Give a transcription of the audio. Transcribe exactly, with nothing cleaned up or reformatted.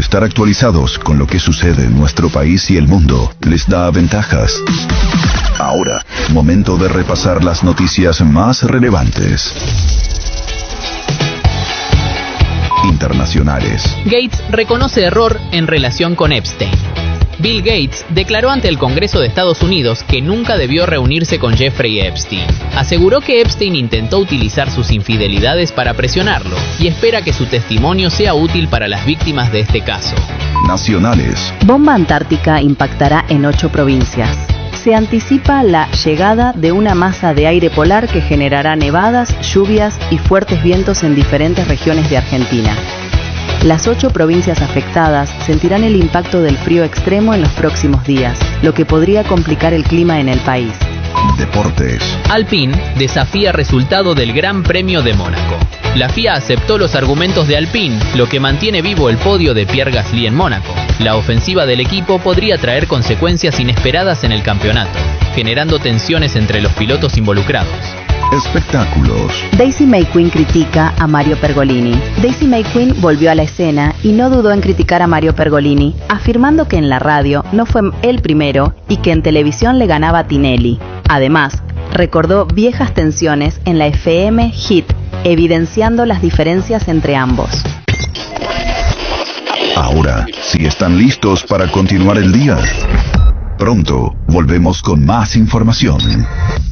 estar actualizados con lo que sucede en nuestro país y el mundo les da ventajas. Ahora, momento de repasar las noticias más relevantes. Internacionales. Gates reconoce error en relación con Epstein. Bill Gates declaró ante el Congreso de Estados Unidos que nunca debió reunirse con Jeffrey Epstein. Aseguró que Epstein intentó utilizar sus infidelidades para presionarlo y espera que su testimonio sea útil para las víctimas de este caso. Nacionales. Bomba antártica impactará en ocho provincias. Se anticipa la llegada de una masa de aire polar que generará nevadas, lluvias y fuertes vientos en diferentes regiones de Argentina. Las ocho provincias afectadas sentirán el impacto del frío extremo en los próximos días, lo que podría complicar el clima en el país. Deportes. Alpine desafía resultado del Gran Premio de Mónaco. La F I A aceptó los argumentos de Alpine, lo que mantiene vivo el podio de Pierre Gasly en Mónaco. La ofensiva del equipo podría traer consecuencias inesperadas en el campeonato, generando tensiones entre los pilotos involucrados. Espectáculos. Daisy May Quinn critica a Mario Pergolini. Daisy May Quinn volvió a la escena y no dudó en criticar a Mario Pergolini, afirmando que en la radio no fue el primero y que en televisión le ganaba a Tinelli. Además, recordó viejas tensiones en la F M Hit, evidenciando las diferencias entre ambos. Ahora, si están listos para continuar el día, pronto volvemos con más información.